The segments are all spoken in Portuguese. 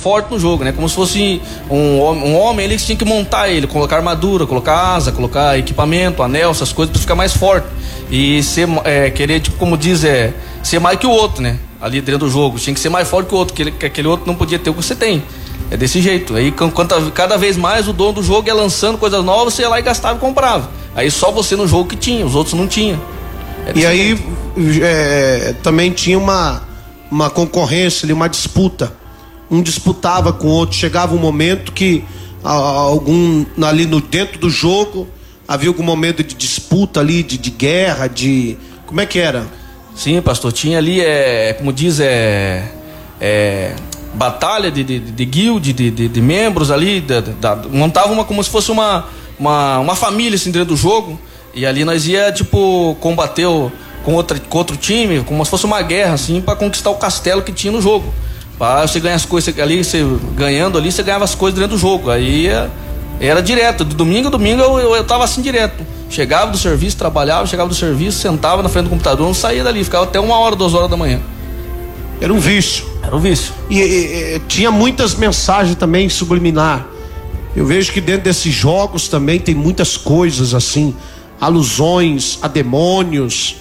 forte no jogo, né? Como se fosse um homem ali que tinha que montar ele, colocar armadura, colocar asa, colocar equipamento, anel, essas coisas pra ficar mais forte. E querer, tipo, como diz, ser mais que o outro, né? Ali dentro do jogo. Tinha que ser mais forte que o outro, que aquele outro não podia ter o que você tem. É desse jeito. Aí cada vez mais o dono do jogo ia lançando coisas novas, você ia lá e gastava e comprava. Aí só você no jogo que tinha, os outros não tinham. E aí também tinha uma concorrência ali, uma disputa. Um disputava com o outro. Chegava um momento que algum ali dentro do jogo havia algum momento de disputa ali, de guerra, de... Como é que era? Sim, pastor, tinha ali, como diz, batalha de guild, de membros ali, montava como se fosse uma família assim dentro do jogo, e ali nós ia, tipo, combater com outro time, como se fosse uma guerra, assim, para conquistar o castelo que tinha no jogo. Para você ganhar as coisas ali, você ganhando ali, você ganhava as coisas dentro do jogo. Aí era direto, de domingo a domingo eu tava assim direto. Chegava do serviço, trabalhava, chegava do serviço, sentava na frente do computador, não saía dali, ficava até 1h, 2h da manhã. Era um vício. Era um vício. E tinha muitas mensagens também subliminar. Eu vejo que dentro desses jogos também tem muitas coisas assim, alusões a demônios,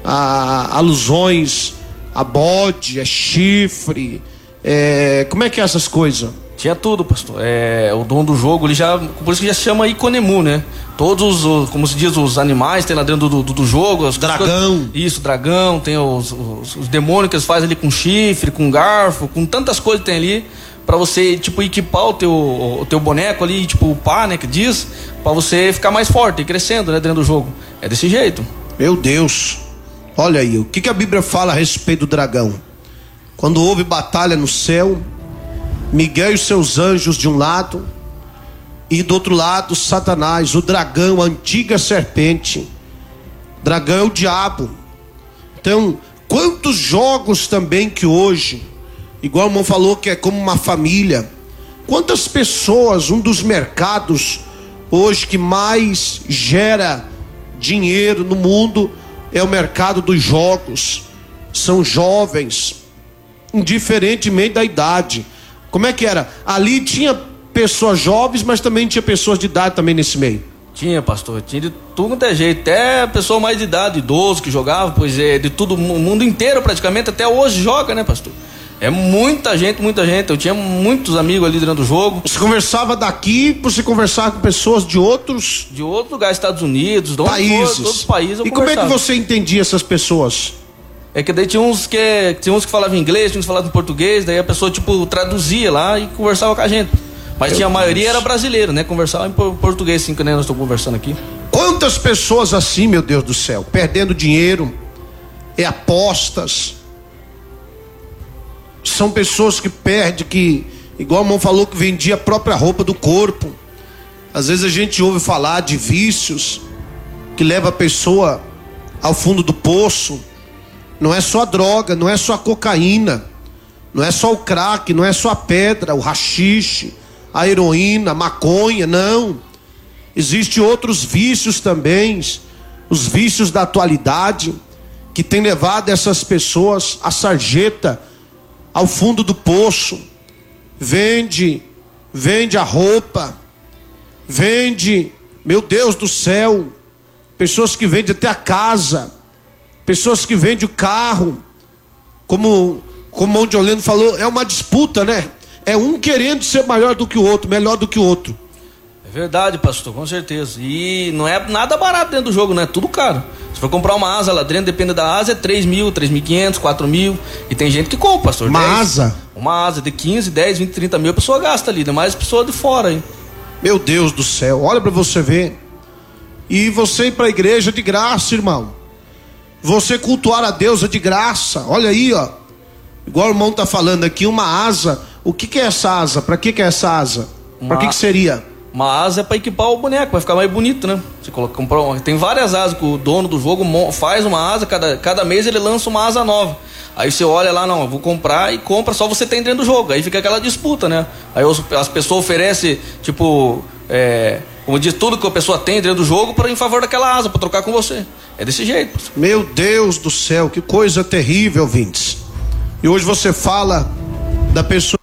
alusões a bode, a chifre. Como é que é essas coisas? Tinha tudo, pastor. O dono do jogo, por isso que já se chama Iconemu, né? Todos como se diz, os animais tem lá dentro do jogo. Dragão. Isso, dragão, tem os demônios que eles fazem ali com chifre, com garfo, com tantas coisas que tem ali, pra você, tipo, equipar o teu boneco ali, tipo, upar, né, que diz, pra você ficar mais forte e crescendo, né, dentro do jogo. É desse jeito. Meu Deus. Olha aí, o que a Bíblia fala a respeito do dragão? Quando houve batalha no céu, Miguel e seus anjos de um lado, e do outro lado Satanás, o dragão, a antiga serpente. Dragão é o diabo. Então, quantos jogos também que hoje, igual o irmão falou que é como uma família, quantas pessoas, um dos mercados hoje que mais gera dinheiro no mundo é o mercado dos jogos. São jovens, indiferentemente da idade. Como é que era? Ali tinha pessoas jovens, mas também tinha pessoas de idade também nesse meio. Tinha, pastor, tinha de tudo quanto é jeito, até pessoa mais de idade, idoso que jogava, pois de tudo, o mundo inteiro praticamente, até hoje joga, né, pastor? É muita gente, eu tinha muitos amigos ali dentro do jogo. Você conversava daqui, você conversava com pessoas de outros lugares, Estados Unidos, países. Todos os países eu E como é que você entendia essas pessoas? É que daí tinha uns que falavam inglês, tinha uns que falavam português, daí a pessoa, tipo, traduzia lá e conversava com a gente. Mas tinha a maioria era brasileiro, né? Conversava em português, assim, que nem nós estamos conversando aqui. Quantas pessoas assim, meu Deus do céu, perdendo dinheiro, apostas. São pessoas que perdem, que, igual o irmão falou, que vendia a própria roupa do corpo. Às vezes a gente ouve falar de vícios que leva a pessoa ao fundo do poço. Não é só a droga, não é só a cocaína, não é só o crack, não é só a pedra, o haxixe, a heroína, a maconha, não. Existem outros vícios também, os vícios da atualidade, que tem levado essas pessoas, a sarjeta, ao fundo do poço. Vende a roupa, vende, meu Deus do céu, pessoas que vendem até a casa, pessoas que vendem o carro, como o irmão de Orlando falou, é uma disputa, né? É um querendo ser maior do que o outro, melhor do que o outro. É verdade, pastor, com certeza. E não é nada barato dentro do jogo, não é tudo caro. Se for comprar uma asa lá dentro, depende da asa, é 3 mil, 3.500, 4 mil. E tem gente que compra, pastor. Uma asa de 15, 10, 20, 30 mil, a pessoa gasta ali, ainda mais pessoa de fora, hein? Meu Deus do céu, olha pra você ver. E você ir pra igreja de graça, irmão. Você cultuar a Deus é de graça. Olha aí, ó. Igual o irmão tá falando aqui, uma asa. O que é essa asa? Pra que é essa asa? Pra que seria? Uma asa é pra equipar o boneco, vai ficar mais bonito, né? Você tem várias asas que o dono do jogo faz uma asa, cada mês ele lança uma asa nova. Aí você olha lá, não, eu vou comprar e compra, só você tem dentro do jogo. Aí fica aquela disputa, né? Aí as pessoas oferecem, tipo, como diz, tudo que a pessoa tem dentro do jogo em favor daquela asa, pra trocar com você. É desse jeito. Meu Deus do céu, que coisa terrível, ouvintes. E hoje você fala da pessoa